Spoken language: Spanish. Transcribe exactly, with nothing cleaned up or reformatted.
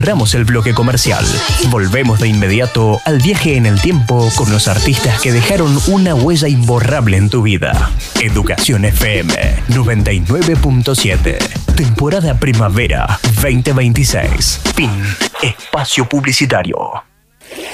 Cerramos el bloque comercial. Volvemos de inmediato al viaje en el tiempo con los artistas que dejaron una huella imborrable en tu vida. Educación F M noventa y nueve punto siete. Temporada Primavera veinte veintiséis. Fin. Espacio publicitario.